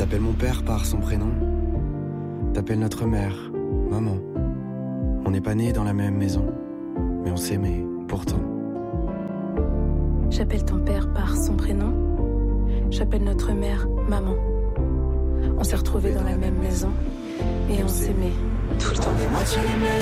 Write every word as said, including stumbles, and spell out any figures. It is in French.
T'appelles mon père par son prénom. T'appelles notre mère, maman. On n'est pas nés dans la même maison, mais on s'aimait pourtant. J'appelle ton père par son prénom. J'appelle notre mère maman. On s'est retrouvés dans la même maison et on s'aimait tout le temps. Moitié les mêmes.